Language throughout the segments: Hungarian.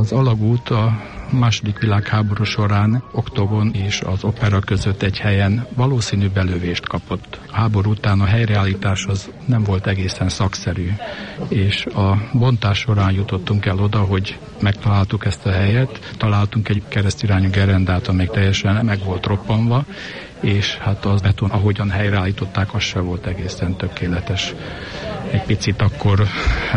Az alagút a II. Világháború során Oktogon és az Opera között egy helyen valószínű belövést kapott. A háború után a helyreállítás az nem volt egészen szakszerű, és a bontás során jutottunk el oda, hogy megtaláltuk ezt a helyet, találtunk egy keresztirányú gerendát, amely teljesen meg volt roppanva, és hát az beton, ahogyan helyreállították, az se volt egészen tökéletes. Egy picit akkor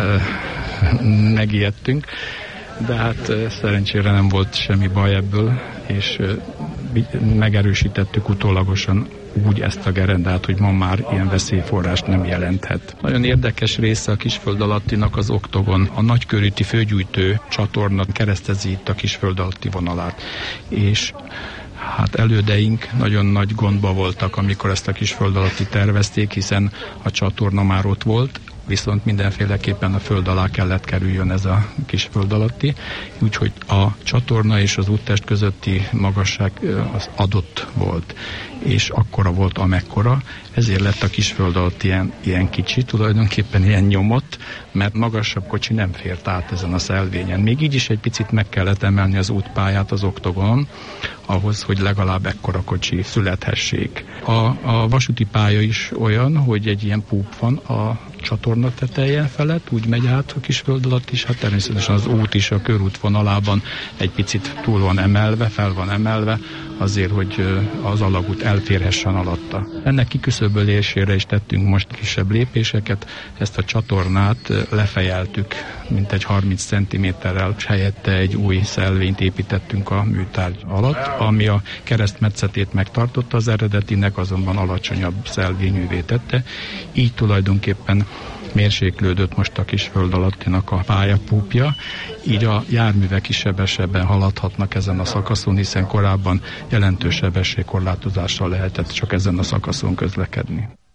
megijedtünk, de hát szerencsére nem volt semmi baj ebből, és megerősítettük utólagosan úgy ezt a gerendát, hogy ma már ilyen veszélyforrást nem jelenthet. Nagyon érdekes része a Kisföld alattinak az Oktogon. A nagykörúti főgyújtó csatorna keresztezi itt a Kisföld alatti vonalát, és hát elődeink nagyon nagy gondba voltak, amikor ezt a Kisföld alatti tervezték, hiszen a csatorna már ott volt, viszont mindenféleképpen a föld alá kellett kerüljön ez a Kisföld alatti, úgyhogy a csatorna és az úttest közötti magasság az adott volt, és akkora volt, amekkora, ezért lett a Kisföld alatt ilyen kicsi, tulajdonképpen ilyen nyomott, mert magasabb kocsi nem fért át ezen a szelvényen. Még így is egy picit meg kellett emelni az útpályát az Oktogonon, ahhoz, hogy legalább ekkora kocsi születhessék. A vasúti pálya is olyan, hogy egy ilyen púp van a csatorna teteje felett, úgy megy át a Kisföld alatt is, hát természetesen az út is a körút vonalában egy picit túl van emelve, fel van emelve, azért, hogy az alagút elférhessen alatta. Ennek kiküszöbölésére is tettünk most kisebb lépéseket, ezt a csatornát lefejeltük mintegy 30 cm-rel, és helyette egy új szelvényt építettünk a műtárgy alatt, ami a keresztmetszetét megtartotta, az eredetinek azonban alacsonyabb szelvényűvé tette, így tulajdonképpen mérséklődött most a Kisföld alattinak a pályapúpja, így a járművek is sebesebben haladhatnak ezen a szakaszon, hiszen korábban jelentős sebességkorlátozással lehetett csak ezen a szakaszon közlekedni.